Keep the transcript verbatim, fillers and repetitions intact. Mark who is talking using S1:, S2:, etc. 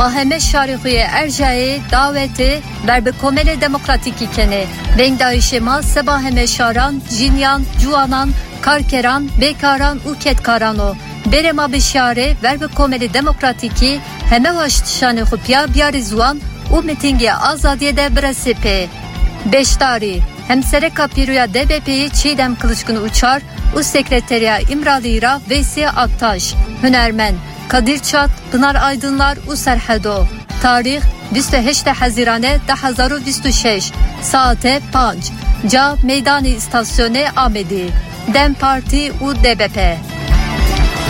S1: Maheme Şarixuye Ercayê daveti berbe Komele Demokratîkî kene. Vengdaişema sebaheme şaran, jinyan, cuanan, karkeran, bekaran û ketkaran o. Berema bişare verbe Komele Demokratîkî heme vaştişanê xupya biyarî ziwan û mitingê azadiye de biresipe. Beşdarî hemsereka pîroya D B P'yi Çiğdem Kılıçkın Uçar û sekreteriya İmralîra Veysi Aktaş. Hünermen Kadir Çat, Pınar Aydınlar û Serhedo. Tarih بیست و هشت Haziranê دو هزار و بیست و شش saat پنج. Ca Meydanı İstasyonu Amedi. Dem Parti û D B P.